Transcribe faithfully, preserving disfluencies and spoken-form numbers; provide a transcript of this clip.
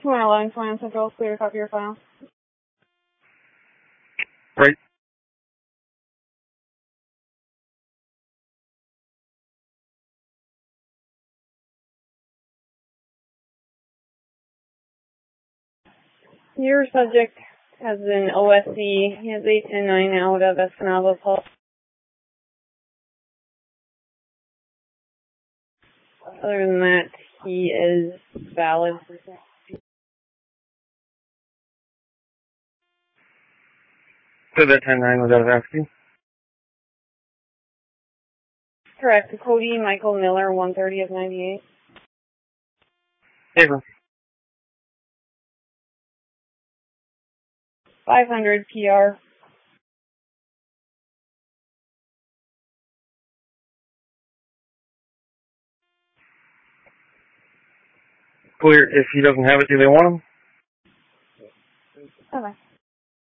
two one eleven, twenty Central, clear, copy your file. Right. Your subject has an O S C. He has eight ten nine out of Escanaba Pulse. Other than that, he is valid. So that ten nine was out of asking? Correct. Cody Michael Miller, one thirty of ninety-eight. Paper. five hundred P R. Clear. If he doesn't have it, do they want him? Okay.